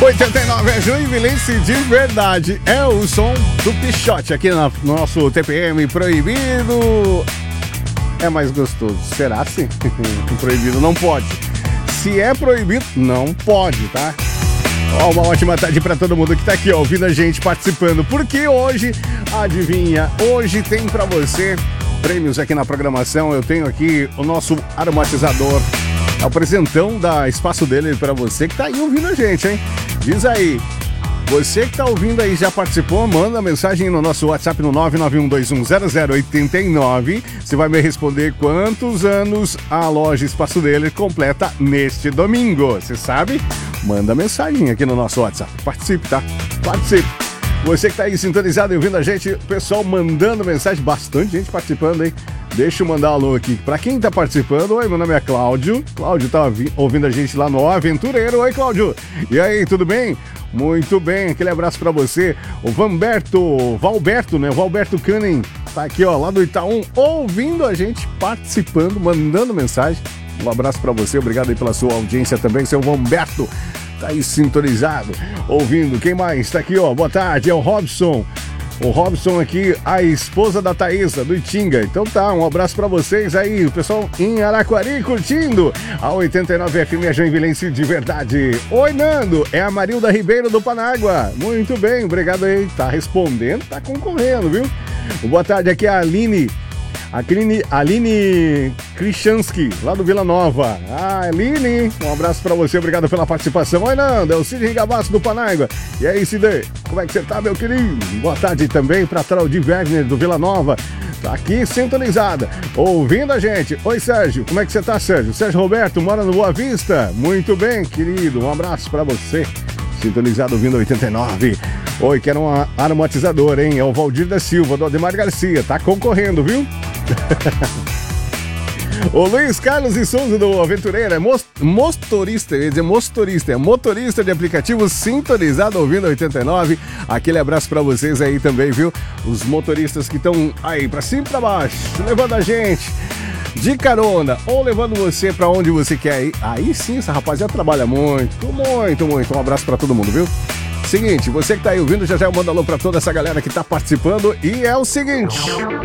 89 é Joinvilense de verdade. É o som do Pichote aqui no nosso TPM Proibido. É mais gostoso. Será sim? Proibido não pode. Se é proibido, não pode, tá? Ó, uma ótima tarde pra todo mundo que tá aqui, ó, ouvindo a gente, participando. Porque hoje, adivinha, hoje tem pra você prêmios aqui na programação. Eu tenho aqui o nosso aromatizador. É o presentão da Espaço Dele pra você que tá aí ouvindo a gente, hein? Diz aí, você que tá ouvindo aí, já participou? Manda mensagem no nosso WhatsApp no 991210089. Você vai me responder quantos anos a loja Espaço Dele completa neste domingo. Você sabe? Manda mensagem aqui no nosso WhatsApp. Participe, tá? Participe. Você que tá aí sintonizado e ouvindo a gente, o pessoal mandando mensagem, bastante gente participando, hein? Deixa eu mandar um alô aqui. Pra quem tá participando, oi, meu nome é Cláudio. Cláudio tá ouvindo a gente lá no Aventureiro. Oi, Cláudio. E aí, tudo bem? Muito bem, aquele abraço pra você. O Valberto, né? Valberto Canem tá aqui, ó, lá do Itaú, ouvindo a gente, participando, mandando mensagem. Um abraço pra você, obrigado aí pela sua audiência também, seu Valberto. Tá aí sintonizado, ouvindo. Quem mais tá aqui, ó? Boa tarde, é o Robson. O Robson aqui, a esposa da Thaísa, do Itinga. Então tá, um abraço pra vocês aí, o pessoal em Araquari curtindo a 89 FM, a Joinvilense de verdade. Oi, Nando, é a Marilda Ribeiro do Panágua. Muito bem, obrigado aí, tá respondendo, tá concorrendo, viu? Boa tarde, aqui é a Aline Krichansky, lá do Vila Nova. Ah, Aline, um abraço pra você, obrigado pela participação. Oi, Nando, é o Cid Gabasso do Panágua. E aí, Cid, como é que você tá, meu querido? Boa tarde também pra Traldi Wagner do Vila Nova. Tá aqui sintonizada, ouvindo a gente. Oi, Sérgio, como é que você tá, Sérgio? Sérgio Roberto, mora no Boa Vista. Muito bem, querido, um abraço pra você. Sintonizado, ouvindo 89. Oi, quero um aromatizador, hein? É o Valdir da Silva, do Ademar Garcia. Tá concorrendo, viu? O Luiz Carlos de Souza do Aventureiro é motorista, eu ia dizer motorista, é motorista de aplicativo sintonizado ouvindo 89. Aquele abraço pra vocês aí também, viu? Os motoristas que estão aí pra cima e pra baixo, levando a gente de carona ou levando você pra onde você quer ir. Aí sim, essa rapaziada trabalha muito, muito, muito. Um abraço pra todo mundo, viu? Seguinte, você que tá aí ouvindo, já eu mando alô pra toda essa galera que tá participando. E é o seguinte: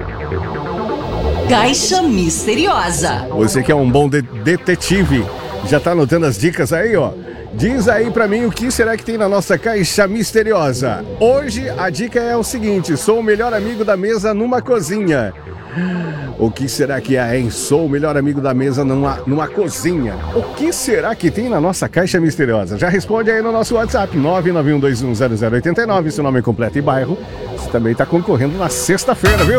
Caixa Misteriosa. Você que é um bom detetive, já tá anotando as dicas aí, ó? Diz aí pra mim o que será que tem na nossa Caixa Misteriosa. Hoje a dica é o seguinte: sou o melhor amigo da mesa numa cozinha. O que será que é, hein? Sou o melhor amigo da mesa numa cozinha. O que será que tem na nossa Caixa Misteriosa? Já responde aí no nosso WhatsApp, 991210089, seu nome completo e bairro. Você também tá concorrendo na sexta-feira, viu?